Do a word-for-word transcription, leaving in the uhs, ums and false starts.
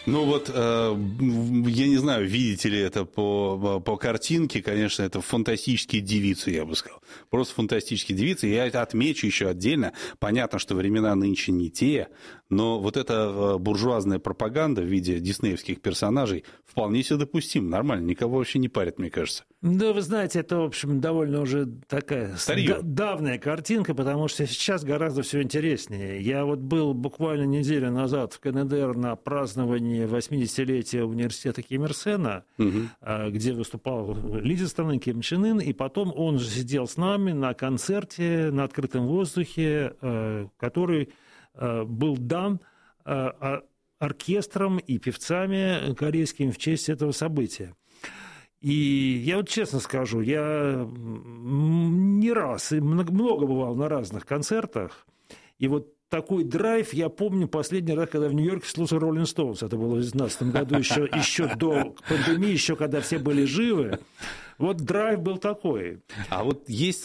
Ну вот, э, я не знаю, видите ли это по, по картинке, конечно, это фантастические девицы, я бы сказал. Просто фантастические девицы. Я это отмечу еще отдельно. Понятно, что времена нынче не те, но вот эта буржуазная пропаганда в виде диснеевских персонажей вполне себе допустима, нормально, никого вообще не парит, мне кажется. Да, вы знаете, это, в общем, довольно уже такая Старье. давняя картинка, потому что сейчас гораздо все интереснее. Я вот был буквально неделю назад в КНДР на праздновании восьмидесятилетия университета Ким Ир Сена, угу. где выступал лидер страны Ким Чен Ын, и потом он же сидел с нами на концерте на открытом воздухе, который был дан оркестром и певцами корейскими в честь этого события. И я вот честно скажу, я не раз и много, много бывал на разных концертах, и вот такой драйв я помню последний раз, когда в Нью-Йорке слушал Rolling Stones. Это было в две тысячи девятнадцатом году, еще, еще до пандемии, еще когда все были живы. Вот драйв был такой. А вот есть